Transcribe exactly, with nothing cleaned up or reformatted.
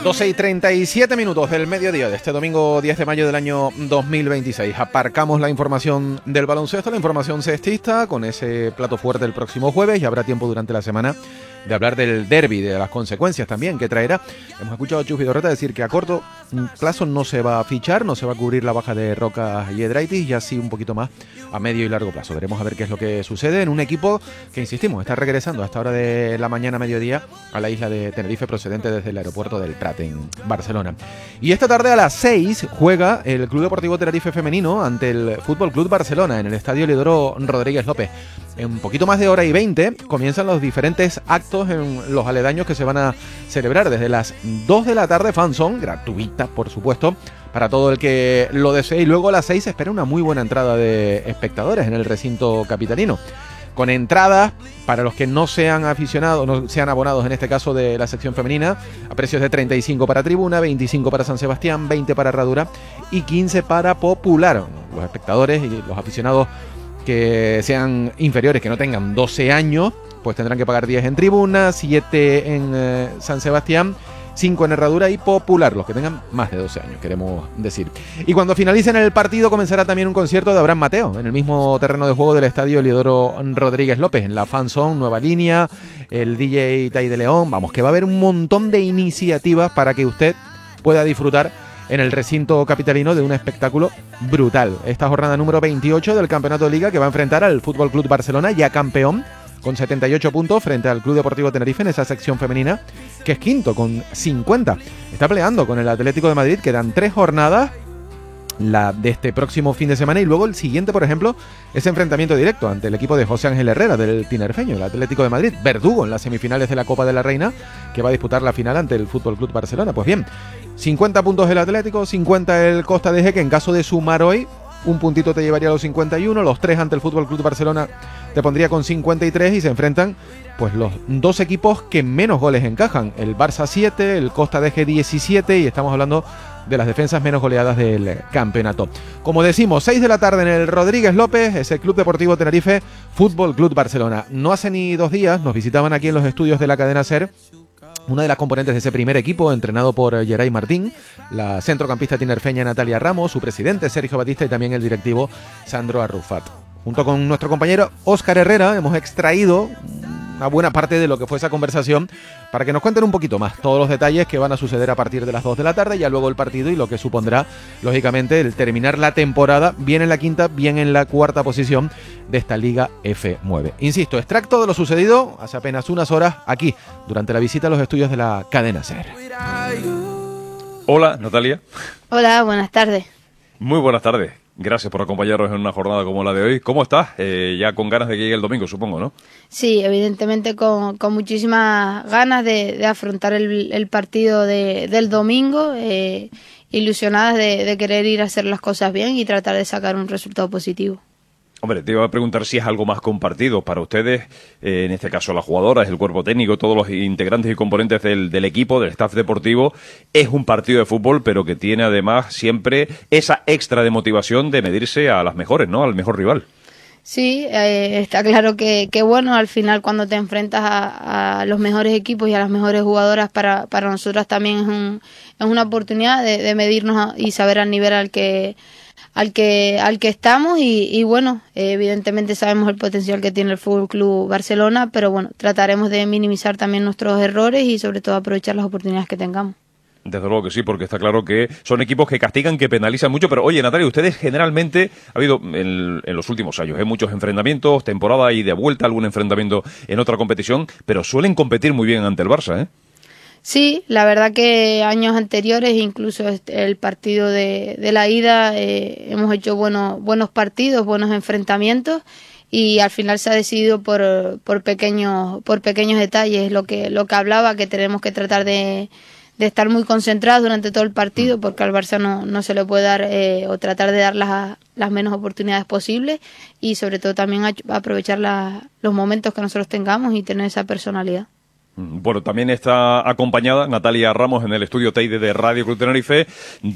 doce y treinta y siete minutos del mediodía de este domingo diez de mayo del año dos mil veintiséis. Aparcamos la información del baloncesto, la información cestista, con ese plato fuerte el próximo jueves, y habrá tiempo durante la semana de hablar del derbi, de las consecuencias también que traerá. Hemos escuchado a Chus Vidorreta decir que a corto plazo no se va a fichar, no se va a cubrir la baja de Roca y Edraitis, y así un poquito más a medio y largo plazo. Veremos a ver qué es lo que sucede en un equipo que, insistimos, está regresando a esta hora de la mañana, mediodía, a la isla de Tenerife, procedente desde el aeropuerto del Prat en Barcelona. Y esta tarde a las seis juega el Club Deportivo Tenerife femenino ante el Fútbol Club Barcelona en el Estadio Leodoro Rodríguez López. En un poquito más de hora y veinte comienzan los diferentes actos en los aledaños que se van a celebrar desde las dos de la tarde. Fanzone, gratuita por supuesto, para todo el que lo desee, y luego a las seis se espera una muy buena entrada de espectadores en el recinto capitalino, con entradas para los que no sean aficionados, no sean abonados en este caso de la sección femenina, a precios de treinta y cinco para Tribuna, veinticinco para San Sebastián, veinte para Herradura y quince para Popular. Los espectadores y los aficionados que sean inferiores, que no tengan doce años, pues tendrán que pagar diez en Tribuna, siete en eh, San Sebastián, cinco en Herradura y Popular, los que tengan más de doce años, queremos decir. Y cuando finalicen el partido comenzará también un concierto de Abraham Mateo en el mismo terreno de juego del Estadio Leodoro Rodríguez López, en la Fanzone, nueva línea, el D J Tai de León. Vamos, que va a haber un montón de iniciativas para que usted pueda disfrutar en el recinto capitalino de un espectáculo brutal. Esta jornada número veintiocho del Campeonato de Liga, que va a enfrentar al Fútbol Club Barcelona, ya campeón, con setenta y ocho puntos frente al Club Deportivo Tenerife en esa sección femenina, que es quinto con cincuenta. Está peleando con el Atlético de Madrid, quedan tres jornadas, la de este próximo fin de semana, y luego el siguiente, por ejemplo, ese enfrentamiento directo ante el equipo de José Ángel Herrera, del tinerfeño, el Atlético de Madrid, verdugo en las semifinales de la Copa de la Reina, que va a disputar la final ante el Fútbol Club Barcelona. Pues bien, cincuenta puntos el Atlético, cincuenta el Costa de Eje, que en caso de sumar hoy, un puntito te llevaría a los cincuenta y uno, los tres ante el Fútbol Club Barcelona te pondría con cincuenta y tres, y se enfrentan pues los dos equipos que menos goles encajan, el Barça siete, el Costa de Eje diecisiete, y estamos hablando de las defensas menos goleadas del campeonato. Como decimos, seis de la tarde en el Rodríguez López, ese Club Deportivo Tenerife, Fútbol Club Barcelona. No hace ni dos días nos visitaban aquí en los estudios de la cadena SER una de las componentes de ese primer equipo, entrenado por Geray Martín, la centrocampista tinerfeña Natalia Ramos, su presidente Sergio Batista y también el directivo Sandro Arrufat. Junto con nuestro compañero Óscar Herrera hemos extraído una buena parte de lo que fue esa conversación para que nos cuenten un poquito más todos los detalles que van a suceder a partir de las dos de la tarde, ya luego el partido y lo que supondrá, lógicamente, el terminar la temporada bien en la quinta, bien en la cuarta posición de esta Liga F nueve. Insisto, extracto de lo sucedido hace apenas unas horas aquí, durante la visita a los estudios de la cadena SER. Hola, Natalia. Hola, buenas tardes. Muy buenas tardes. Gracias por acompañarnos en una jornada como la de hoy. ¿Cómo estás? Eh, ya con ganas de que llegue el domingo, supongo, ¿no? Sí, evidentemente con, con muchísimas ganas de, de afrontar el, el partido de, del domingo, eh, ilusionadas de, de querer ir a hacer las cosas bien y tratar de sacar un resultado positivo. Hombre, te iba a preguntar si es algo más compartido para ustedes, eh, en este caso las jugadoras, el cuerpo técnico, todos los integrantes y componentes del, del equipo, del staff deportivo. Es un partido de fútbol, pero que tiene además siempre esa extra de motivación de medirse a las mejores, ¿no? Al mejor rival. Sí, eh, está claro que, que bueno, al final cuando te enfrentas a, a los mejores equipos y a las mejores jugadoras, para, para nosotras también es, un, es una oportunidad de, de medirnos y saber al nivel al que al que al que estamos y, y bueno, eh, evidentemente sabemos el potencial que tiene el Fútbol Club Barcelona, pero bueno, trataremos de minimizar también nuestros errores y sobre todo aprovechar las oportunidades que tengamos. Desde luego que sí, porque está claro que son equipos que castigan, que penalizan mucho, pero oye, Natalia, ustedes generalmente, ha habido en, en los últimos años, ¿eh? muchos enfrentamientos, temporada y de vuelta, algún enfrentamiento en otra competición, pero suelen competir muy bien ante el Barça, ¿eh? Sí, la verdad que años anteriores, incluso el partido de, de la ida, eh, hemos hecho buenos, buenos partidos, buenos enfrentamientos y al final se ha decidido por, por pequeños, por pequeños detalles, lo que, lo que hablaba, que tenemos que tratar de, de estar muy concentrados durante todo el partido, porque al Barça no, no se le puede dar eh, o tratar de dar las, las menos oportunidades posibles y sobre todo también aprovechar la, los momentos que nosotros tengamos y tener esa personalidad. Bueno, también está acompañada Natalia Ramos en el estudio Teide de Radio Club Tenerife